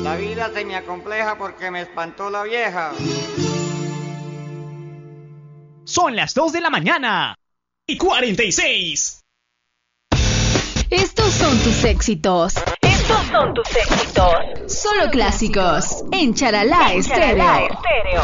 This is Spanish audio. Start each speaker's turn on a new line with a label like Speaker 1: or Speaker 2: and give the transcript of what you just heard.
Speaker 1: La vida se me acompleja porque me espantó la vieja.
Speaker 2: Son las 2 de la mañana y 46.
Speaker 3: Estos son tus éxitos. Solo clásicos en Charalá Estéreo.